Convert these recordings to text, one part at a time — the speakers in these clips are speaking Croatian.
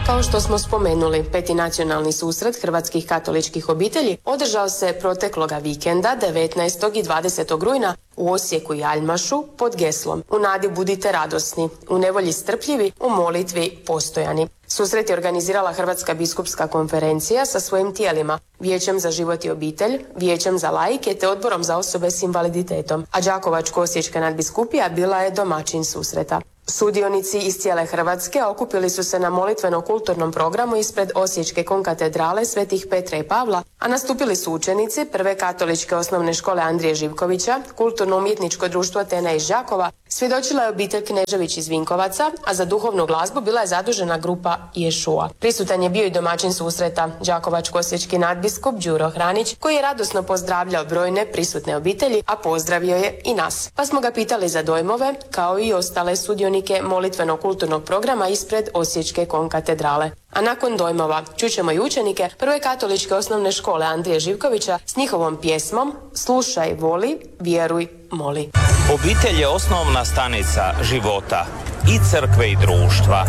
Kao što smo spomenuli, 5. nacionalni susret hrvatskih katoličkih obitelji održao se protekloga vikenda 19. i 20. rujna u Osijeku i Aljmašu pod geslom "U nadi budite radosni, u nevolji strpljivi, u molitvi postojani". Susret je organizirala Hrvatska biskupska konferencija sa svojim tijelima, Vijećem za život i obitelj, Vijećem za laike te Odborom za osobe s invaliditetom, a Đakovačko-osječka nadbiskupija bila je domaćin susreta. Sudionici iz cijele Hrvatske okupili su se na molitveno-kulturnom programu ispred Osječke konkatedrale Svetih Petra i Pavla, a nastupili su učenici Prve katoličke osnovne škole Andrije Živkovića, Kulturno-umjetničko društvo Atena iz Đakova, svjedočila je obitelj Knežević iz Vinkovaca, a za duhovnu glazbu bila je zadužena grupa Ješua. Prisutan je bio i domaćin susreta, Đakovačko-osječki nadbiskup Đuro Hranić, koji je radosno pozdravljao brojne prisutne obitelji, a pozdravio je i nas. Pa smo ga pitali za dojmove, kao i ostale sudionike molitveno-kulturnog programa ispred Osječke konkatedrale. A nakon dojmova čućemo i učenike Prve katoličke osnovne škole Andrije Živkovića s njihovom pjesmom "Slušaj, voli, vjeruj, moli". Obitelj je osnovna stanica života i crkve i društva.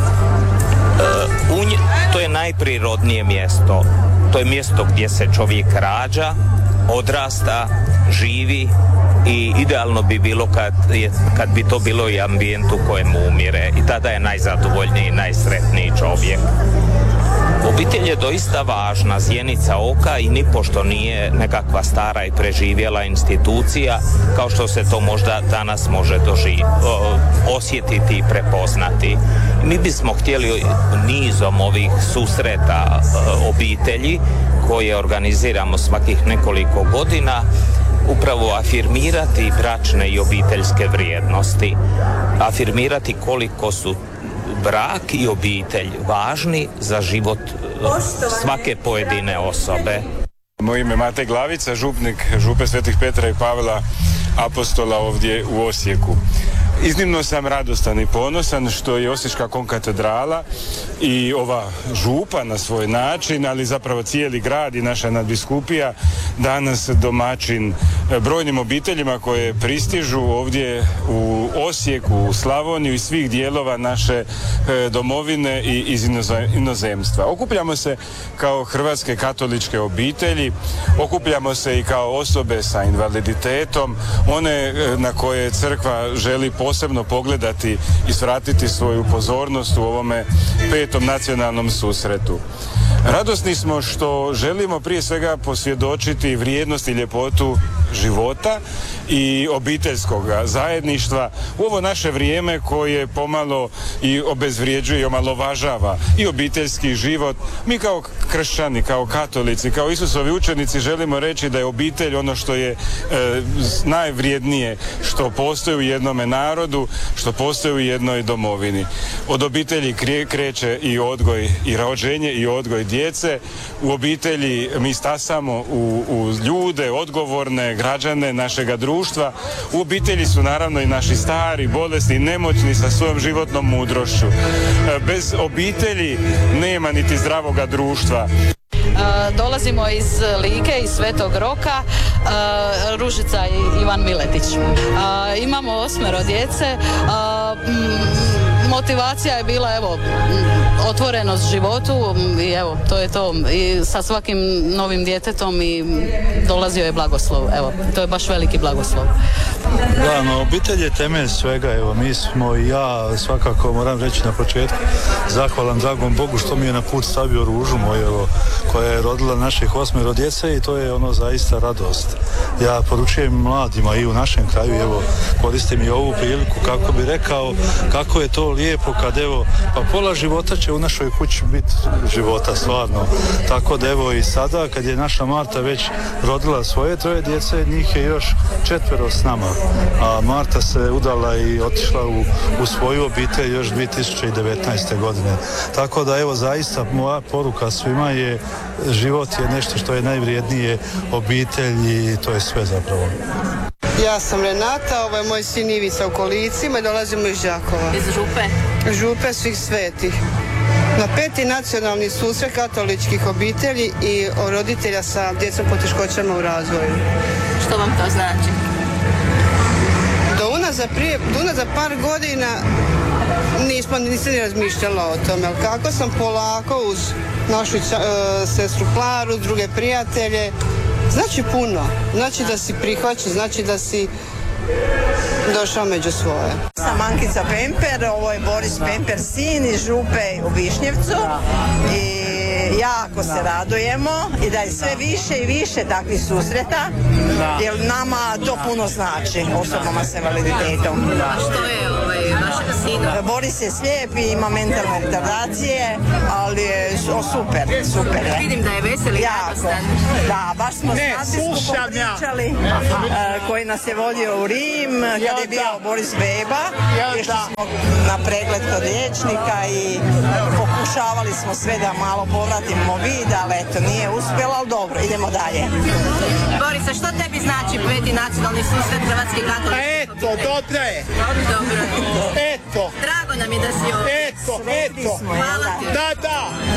To je najprirodnije mjesto. To je mjesto gdje se čovjek rađa, odrasta, živi i idealno bi bilo kad bi to bilo i ambijent u kojem umire i tada je najzadovoljniji i najsretniji čovjek. Obitelj je doista važna zjenica oka i nipošto nije nekakva stara i preživjela institucija kao što se to možda danas može osjetiti i prepoznati. Mi bismo htjeli nizom ovih susreta obitelji koje organiziramo svakih nekoliko godina upravo afirmirati bračne i obiteljske vrijednosti, afirmirati koliko su brak i obitelj važni za život svake pojedine osobe. Moje ime Matej Glavica, župnik Župe Svetih Petra i Pavla Apostola ovdje u Osijeku. Iznimno sam radostan i ponosan što je Osječka konkatedrala i ova župa na svoj način, ali zapravo cijeli grad i naša nadbiskupija danas domaćin brojnim obiteljima koje pristižu ovdje u Osijeku, u Slavoniju i svih dijelova naše domovine i iz inozemstva. Okupljamo se kao hrvatske katoličke obitelji, okupljamo se i kao osobe sa invaliditetom, one na koje crkva želi posebno pogledati i svratiti svoju pozornost u ovome 5. nacionalnom susretu. Radosni smo što želimo prije svega posvjedočiti vrijednost i ljepotu života i obiteljskog zajedništva u ovo naše vrijeme koje pomalo i obezvrjeđuje i omalovažava i obiteljski život. Mi kao kršćani, kao katolici, kao Isusovi učenici želimo reći da je obitelj ono što je najvrijednije što postoji u jednome narodu, što postoji u jednoj domovini. Od obitelji kreće i odgoj i rođenje i odgoj djece. U obitelji mi stasamo u ljude, odgovorne građane našega društva. U obitelji su naravno i naši stari, bolesni, nemoćni sa svojom životnom mudrošću. Bez obitelji nema niti zdravoga društva. Dolazimo iz Like, iz Svetog Roka, Ružica i Ivan Miletić. Imamo 8 djece. Motivacija je bila otvorenost životu i evo, to je to. I sa svakim novim djetetom i dolazio je blagoslov. Evo, to je baš veliki blagoslov. Da, no obitelj je temelj svega. Evo, mi smo i ja svakako moram reći na početku zahvalan dragom Bogu što mi je na put stavio Ružu moju koja je rodila naših 8 djece i to je zaista radost. Ja poručujem mladima i u našem kraju, evo, koristim i ovu priliku kako bi rekao kako je to lijepo kad pa pola života će u našoj kući biti života stvarno. Tako da evo i sada kad je naša Marta već rodila svoje 3 djece, njih je još 4 s nama. A Marta se udala i otišla u svoju obitelj još 2019. godine. Tako da evo zaista moja poruka svima je život je nešto što je najvrijednije, obitelj i to je sve zapravo. Ja sam Renata, ovo je moj sin Ivica u Kolicima i dolazimo iz Đakova. Iz Župe? Župe svih svetih. Na 5. nacionalni susret katoličkih obitelji i roditelja sa djecom poteškoćama u razvoju. Što vam to znači? Do unazad par godina nisam ni razmišljala o tome, ali kako sam polako uz našu sestru Klaru, druge prijatelje, znači puno, znači da si prihvaćen, znači da si došao među svoje. Sam Ankica Pemper, ovo je Boris Pemper, sin iz Župe u Višnjevcu i jako se radujemo i da je sve više i više takvih susreta, jer nama to puno znači, osobama s invaliditetom. A što je vašeg sina? Boris je slijep i ima mentalne retardacije, ali je super. Vidim da je veseli i radostan. Da, baš smo skupo pričali, koji nas je vodio u Rim, kad je bio Boris beba, išli smo na pregled kod liječnika i pokušavali smo sve da malo povratimo vid, ali eto, nije uspjelo, ali dobro, idemo dalje. Borisa, što tebi znači 5. nacionalni susret Hrvatskih katoličkih? Eto, dobro je. Dobro. Eto. Drago nam je da si ovdje. Eto. Hvala ti. Da.